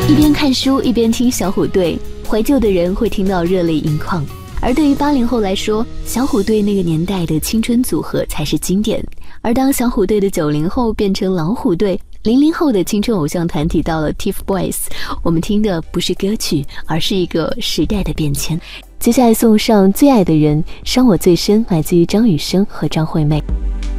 一边看书一边听小虎队，怀旧的人会听到热泪盈眶。而对于80后来说，小虎队那个年代的青春组合才是经典。而当小虎队的90后变成老虎队，00后的青春偶像团体到了 TFBOYS， 我们听的不是歌曲，而是一个时代的变迁。接下来送上最爱的人，伤我最深，来自于张雨生和张惠妹。